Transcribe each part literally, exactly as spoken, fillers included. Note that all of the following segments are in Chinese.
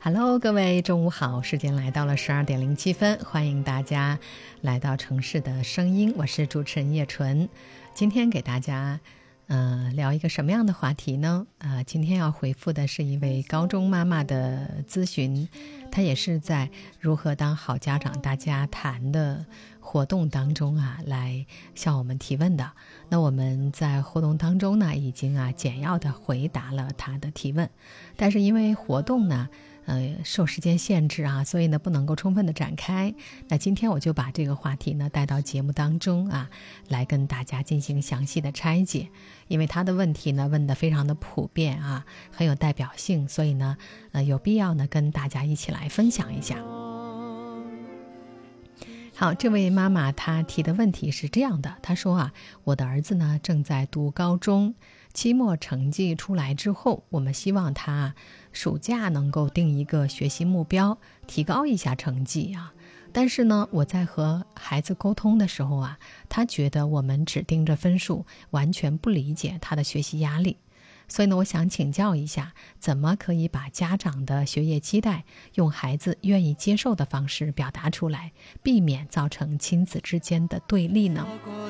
Hello， 各位中午好，时间来到了十二点零七分，欢迎大家来到城市的声音，我是主持人叶纯。今天给大家呃聊一个什么样的话题呢？呃，今天要回复的是一位高中妈妈的咨询，她也是在如何当好家长大家谈的活动当中啊来向我们提问的。那我们在活动当中呢已经啊简要的回答了她的提问，但是因为活动呢呃，受时间限制啊，所以呢不能够充分的展开。那今天我就把这个话题呢带到节目当中啊，来跟大家进行详细的拆解。因为他的问题呢问得非常的普遍啊，很有代表性，所以呢呃有必要呢跟大家一起来分享一下。好，这位妈妈她提的问题是这样的，她说啊，我的儿子呢正在读高中，期末成绩出来之后，我们希望他暑假能够定一个学习目标，提高一下成绩啊。但是呢，我在和孩子沟通的时候啊，他觉得我们只盯着分数，完全不理解他的学习压力。所以呢，我想请教一下，怎么可以把家长的学业期待用孩子愿意接受的方式表达出来，避免造成亲子之间的对立呢？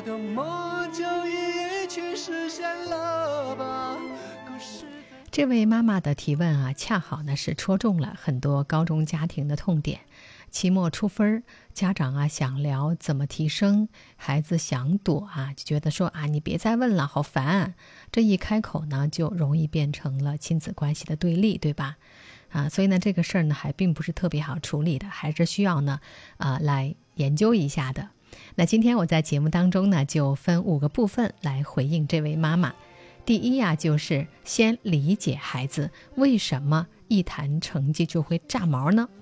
这位妈妈的提问啊，恰好呢是戳中了很多高中家庭的痛点。期末出分，家长啊想聊怎么提升，孩子想躲啊，就觉得说啊你别再问了，好烦。这一开口呢，就容易变成了亲子关系的对立，对吧？啊，所以呢这个事儿呢还并不是特别好处理的，还是需要呢啊来研究一下的。那今天我在节目当中呢，就分五个部分来回应这位妈妈。第一呀、啊，就是先理解孩子为什么一谈成绩就会炸毛呢？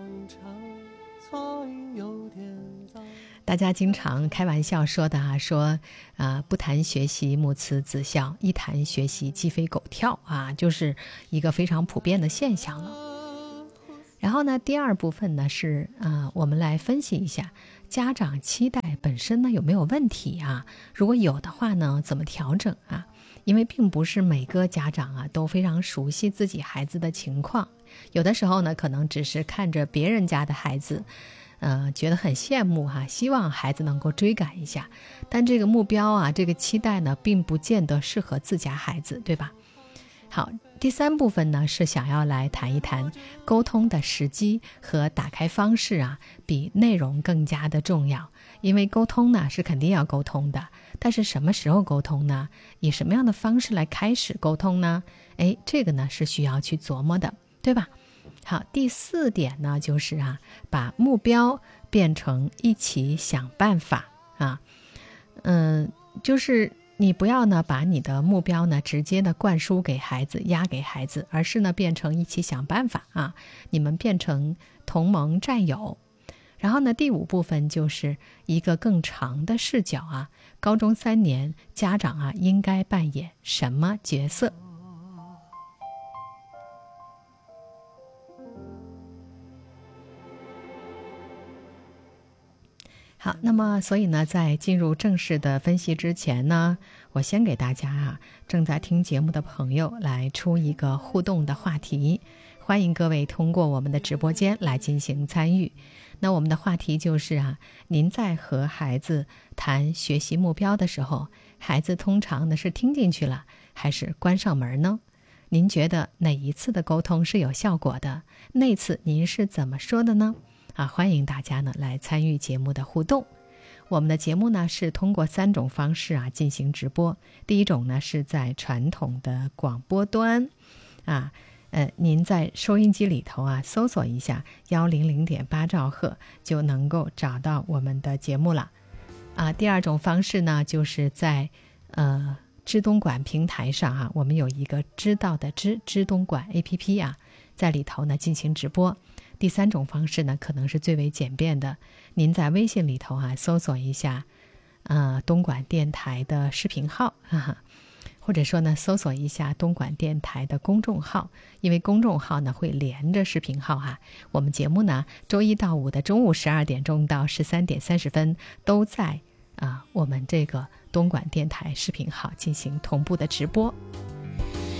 大家经常开玩笑说的啊，说啊、呃、不谈学习母慈子孝，一谈学习鸡飞狗跳啊，就是一个非常普遍的现象了。然后呢，第二部分呢是啊、呃，我们来分析一下家长期待本身呢有没有问题啊？如果有的话呢，怎么调整啊？因为并不是每个家长啊都非常熟悉自己孩子的情况，有的时候呢可能只是看着别人家的孩子呃，觉得很羡慕哈、啊，希望孩子能够追赶一下，但这个目标啊，这个期待呢，并不见得适合自家孩子，对吧？好，第三部分呢，是想要来谈一谈沟通的时机和打开方式啊，比内容更加的重要。因为沟通呢，是肯定要沟通的，但是什么时候沟通呢？以什么样的方式来开始沟通呢？哎，这个呢，是需要去琢磨的，对吧？好，第四点呢，就是啊，把目标变成一起想办法啊，嗯，就是你不要呢把你的目标呢直接的灌输给孩子，压给孩子，而是呢变成一起想办法啊，你们变成同盟战友。然后呢，第五部分就是一个更长的视角啊，高中三年，家长啊应该扮演什么角色？好，那么所以呢，在进入正式的分析之前呢，我先给大家啊，正在听节目的朋友来出一个互动的话题，欢迎各位通过我们的直播间来进行参与。那我们的话题就是啊，您在和孩子谈学习目标的时候，孩子通常呢是听进去了，还是关上门呢？您觉得哪一次的沟通是有效果的？那次您是怎么说的呢？啊，欢迎大家呢来参与节目的互动。我们的节目呢是通过三种方式啊进行直播。第一种呢是在传统的广播端啊，呃，您在收音机里头啊搜索一下一零零点八兆赫，就能够找到我们的节目了。啊，第二种方式呢就是在呃知东莞平台上啊，我们有一个知道的知知东莞 A P P 啊，在里头呢进行直播。第三种方式呢，可能是最为简便的，您在微信里头啊搜索一下，呃，东莞电台的视频号，哈哈，或者说呢搜索一下东莞电台的公众号，因为公众号呢会连着视频号哈、啊。我们节目呢周一到五的中午十二点钟到十三点三十分都在啊我们这个东莞电台视频号进行同步的直播。